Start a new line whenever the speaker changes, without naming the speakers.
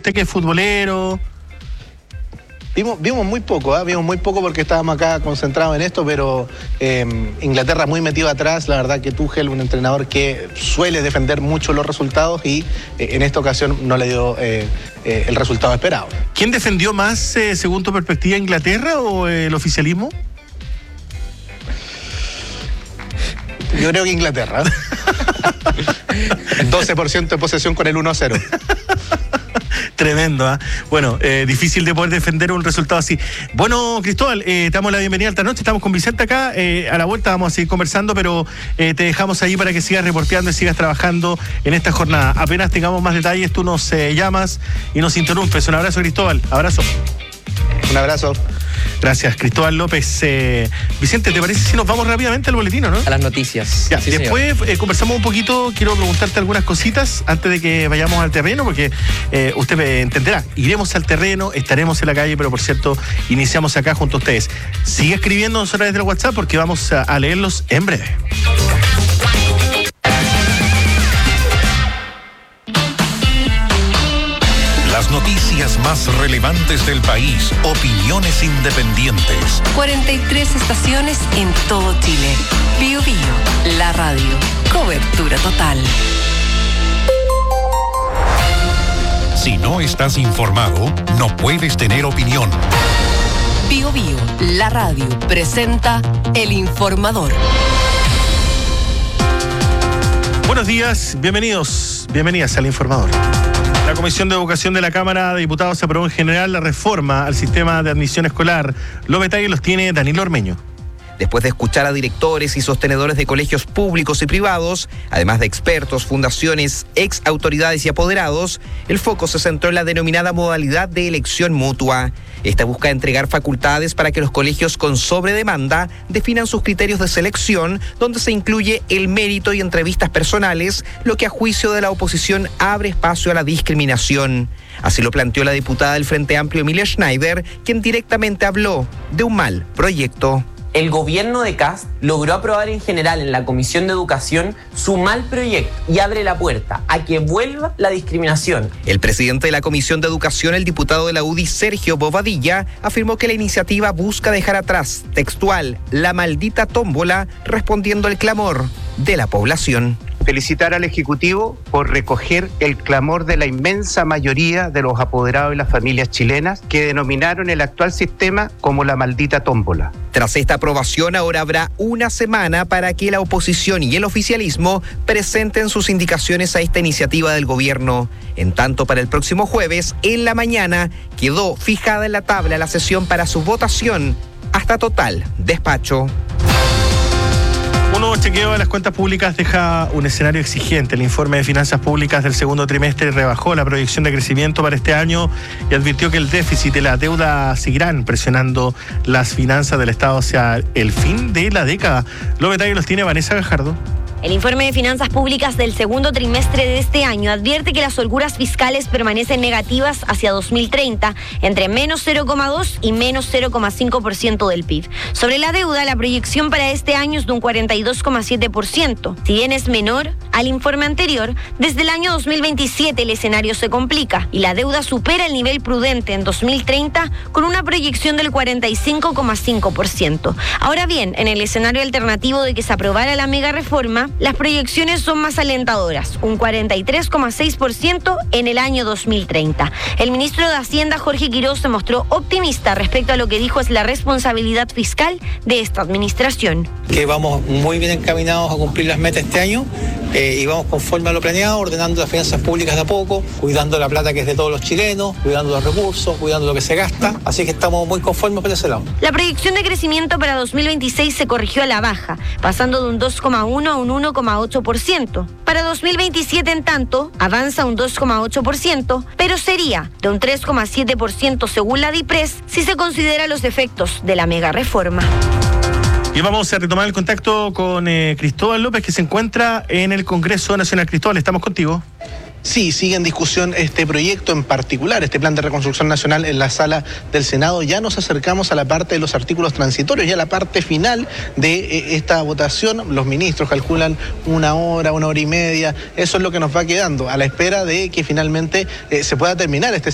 usted que es futbolero.
Vimos muy poco, vimos muy poco porque estábamos acá concentrados en esto, pero Inglaterra muy metido atrás. La verdad que Tuchel, un entrenador que suele defender mucho los resultados y en esta ocasión no le dio el resultado esperado.
¿Quién defendió más, según tu perspectiva, Inglaterra o el oficialismo?
Yo creo que Inglaterra. 12% de posesión con el 1-0.
Tremendo, ¿eh? Bueno, difícil de poder defender un resultado así. Bueno, Cristóbal, te damos la bienvenida esta noche. Estamos con Vicente acá. A la vuelta vamos a seguir conversando, pero te dejamos ahí para que sigas reporteando y sigas trabajando en esta jornada. Apenas tengamos más detalles, tú nos llamas y nos interrumpes. Un abrazo, Cristóbal. Abrazo.
Un abrazo.
Gracias, Cristóbal López. Vicente, ¿te parece si nos vamos rápidamente al boletino, no?
A las noticias.
Ya,
sí,
después conversamos un poquito. Quiero preguntarte algunas cositas antes de que vayamos al terreno, porque usted me entenderá. Iremos al terreno, estaremos en la calle, pero por cierto, iniciamos acá junto a ustedes. Sigue escribiéndonos a través del WhatsApp porque vamos a leerlos en breve.
Las noticias más relevantes del país, opiniones independientes.
43 estaciones en todo Chile. Bío Bío, la radio. Cobertura total.
Si no estás informado, no puedes tener opinión.
Bío Bío, la radio, presenta El Informador.
Buenos días, bienvenidas al Informador. La Comisión de Educación de la Cámara de Diputados aprobó en general la reforma al sistema de admisión escolar. Los detalles los tiene Danilo Ormeño.
Después de escuchar a directores y sostenedores de colegios públicos y privados, además de expertos, fundaciones, ex autoridades y apoderados, el foco se centró en la denominada modalidad de elección mutua. Esta busca entregar facultades para que los colegios con sobredemanda definan sus criterios de selección, donde se incluye el mérito y entrevistas personales, lo que a juicio de la oposición abre espacio a la discriminación. Así lo planteó la diputada del Frente Amplio, Emilia Schneider, quien directamente habló de un mal proyecto.
El gobierno de Kast logró aprobar en general en la Comisión de Educación su mal proyecto y abre la puerta a que vuelva la discriminación.
El presidente de la Comisión de Educación, el diputado de la UDI, Sergio Bobadilla, afirmó que la iniciativa busca dejar atrás, textual, la maldita tómbola, respondiendo al clamor de la población.
Felicitar al Ejecutivo por recoger el clamor de la inmensa mayoría de los apoderados y las familias chilenas que denominaron el actual sistema como la maldita tómbola.
Tras esta aprobación, ahora habrá una semana para que la oposición y el oficialismo presenten sus indicaciones a esta iniciativa del gobierno. En tanto, para el próximo jueves, en la mañana, quedó fijada en la tabla la sesión para su votación hasta total despacho.
Un nuevo chequeo de las cuentas públicas deja un escenario exigente. El informe de finanzas públicas del segundo trimestre rebajó la proyección de crecimiento para este año y advirtió que el déficit y la deuda seguirán presionando las finanzas del Estado hacia el fin de la década. Los detalles los tiene Vanessa Gajardo.
El informe de finanzas públicas del segundo trimestre de este año advierte que las holguras fiscales permanecen negativas hacia 2030, entre menos 0,2 y menos 0,5% del PIB. Sobre la deuda, la proyección para este año es de un 42,7%. Si bien es menor al informe anterior, desde el año 2027 el escenario se complica y la deuda supera el nivel prudente en 2030 con una proyección del 45,5%. Ahora bien, en el escenario alternativo de que se aprobara la mega reforma, las proyecciones son más alentadoras, un 43,6% en el año 2030. El ministro de Hacienda, Jorge Quiroz, se mostró optimista respecto a lo que dijo es la responsabilidad fiscal de esta administración.
Que vamos muy bien encaminados a cumplir las metas este año y vamos conforme a lo planeado, ordenando las finanzas públicas de a poco, cuidando la plata que es de todos los chilenos, cuidando los recursos, cuidando lo que se gasta, así que estamos muy conformes por ese lado.
La proyección de crecimiento para 2026 se corrigió a la baja, pasando de un 2,1 a un 1,8%. Para 2027, en tanto, avanza un 2,8%, pero sería de un 3,7% según la DIPRES si se considera los efectos de la mega reforma.
Y vamos a retomar el contacto con Cristóbal López, que se encuentra en el Congreso Nacional. Cristóbal, estamos contigo.
Sí, sigue en discusión este proyecto en particular, este plan de reconstrucción nacional en la sala del Senado. Ya nos acercamos a la parte de los artículos transitorios, ya a la parte final de esta votación. Los ministros calculan una hora y media. Eso es lo que nos va quedando, a la espera de que finalmente se pueda terminar este